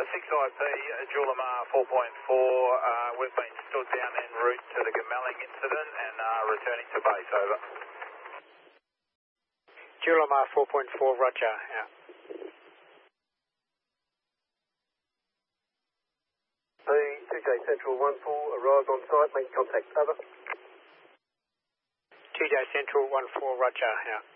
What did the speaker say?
6IP, Julimar 4.4, we've been stood down en route to the Gemelling incident and returning to base, over. Julimar 4.4, roger, out. Hey, 2J Central 1-4, arrived on site, make contact, over. 2J Central 1-4, roger, out.